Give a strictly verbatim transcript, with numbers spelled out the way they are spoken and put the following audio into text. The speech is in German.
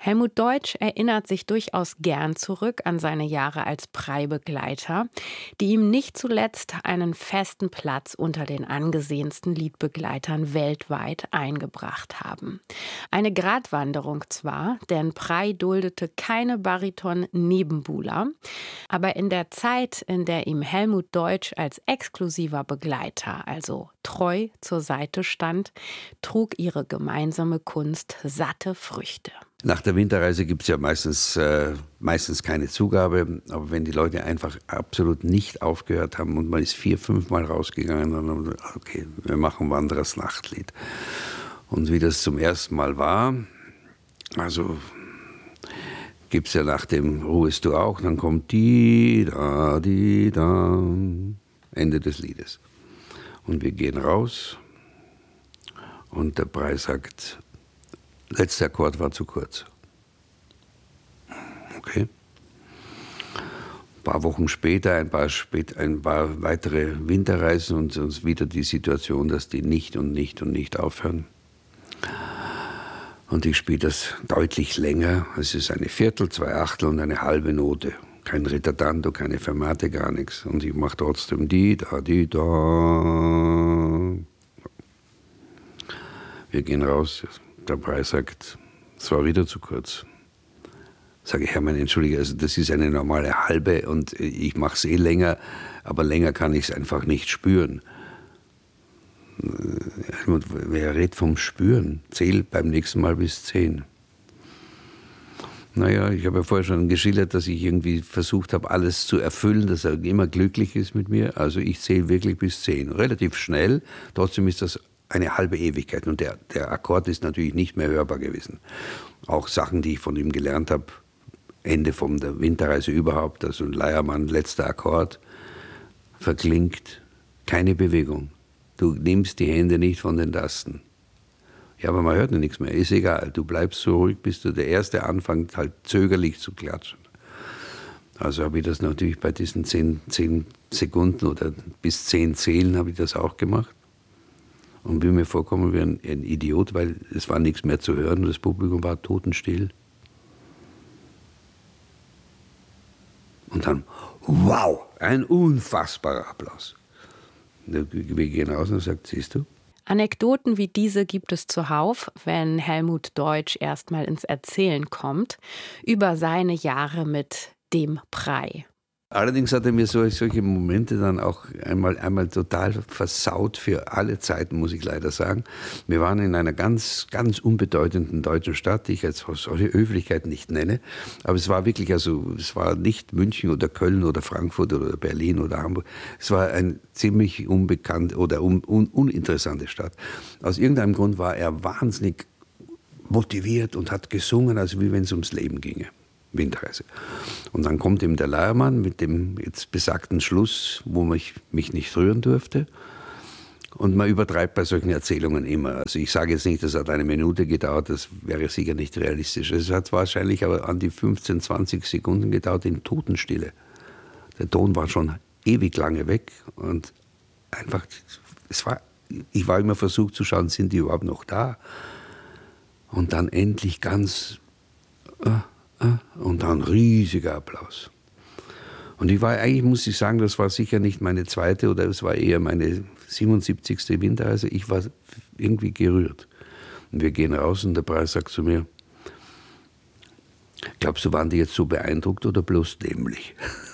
Helmut Deutsch erinnert sich durchaus gern zurück an seine Jahre als Prey-Begleiter, die ihm nicht zuletzt einen festen Platz unter den angesehensten Liedbegleitern weltweit eingebracht haben. Eine Gratwanderung zwar, denn Prey duldete keine Bariton-Nebenbuhler, aber in der Zeit, in der ihm Helmut Deutsch als exklusiver Begleiter, also treu zur Seite stand, trug ihre gemeinsame Kunst satte Früchte. Nach der Winterreise gibt es ja meistens, äh, meistens keine Zugabe, aber wenn die Leute einfach absolut nicht aufgehört haben und man ist vier, fünf Mal rausgegangen, dann haben wir gesagt, okay, wir machen Wanderers Nachtlied. Und wie das zum ersten Mal war, also gibt es ja nach dem Ruhest du auch, dann kommt die, da, die, da, Ende des Liedes. Und wir gehen raus und der Prey sagt, letzter Akkord war zu kurz. Okay. Ein paar Wochen später, ein paar, spät, ein paar weitere Winterreisen und uns wieder die Situation, dass die nicht und nicht und nicht aufhören. Und ich spiele das deutlich länger. Es ist eine Viertel, zwei Achtel und eine halbe Note. Kein Ritardando, keine Fermate, gar nichts. Und ich mache trotzdem die, da, die, da. Wir gehen raus. Der Prey sagt, es war wieder zu kurz. Sage ich, Hermann, entschuldige, also das ist eine normale halbe und ich mache es eh länger, aber länger kann ich es einfach nicht spüren. Wer redet vom Spüren? Zähl beim nächsten Mal bis zehn. Naja, ich habe ja vorher schon geschildert, dass ich irgendwie versucht habe, alles zu erfüllen, dass er immer glücklich ist mit mir. Also ich zähle wirklich bis zehn. Relativ schnell, trotzdem ist das eine halbe Ewigkeit. Und der, der Akkord ist natürlich nicht mehr hörbar gewesen. Auch Sachen, die ich von ihm gelernt habe, Ende von der Winterreise überhaupt, also ein Leiermann, letzter Akkord, verklingt, keine Bewegung. Du nimmst die Hände nicht von den Tasten. Ja, aber man hört ja nichts mehr, ist egal. Du bleibst so ruhig, bis du der Erste anfängt, halt zögerlich zu klatschen. Also habe ich das natürlich bei diesen zehn, zehn Sekunden oder bis zehn Zählen habe ich das auch gemacht. Und bin mir vorkommen wie ein, ein Idiot, weil es war nichts mehr zu hören und das Publikum war totenstill. Und dann, wow, ein unfassbarer Applaus. Wir gehen raus und sagt, siehst du? Anekdoten wie diese gibt es zuhauf, wenn Helmut Deutsch erstmal ins Erzählen kommt, über seine Jahre mit dem Prey. Allerdings hat er mir so, solche Momente dann auch einmal, einmal total versaut für alle Zeiten, muss ich leider sagen. Wir waren in einer ganz, ganz unbedeutenden deutschen Stadt, die ich jetzt solche Höflichkeit nicht nenne. Aber es war wirklich, also es war nicht München oder Köln oder Frankfurt oder Berlin oder Hamburg. Es war eine ziemlich unbekannt oder un, un, uninteressante Stadt. Aus irgendeinem Grund war er wahnsinnig motiviert und hat gesungen, also wie wenn es ums Leben ginge. Winterreise. Und dann kommt eben der Leiermann mit dem jetzt besagten Schluss, wo ich mich nicht rühren durfte. Und man übertreibt bei solchen Erzählungen immer. Also ich sage jetzt nicht, das hat eine Minute gedauert, das wäre sicher nicht realistisch. Es hat wahrscheinlich aber an die fünfzehn, zwanzig Sekunden gedauert in Totenstille. Der Ton war schon ewig lange weg und einfach, es war, ich war immer versucht zu schauen, sind die überhaupt noch da? Und dann endlich ganz... Äh, Und dann riesiger Applaus. Und ich war eigentlich, muss ich sagen, das war sicher nicht meine zweite oder es war eher meine siebenundsiebzigste Winterreise. Ich war irgendwie gerührt. Und wir gehen raus und der Prey sagt zu mir, glaubst du, waren die jetzt so beeindruckt oder bloß dämlich?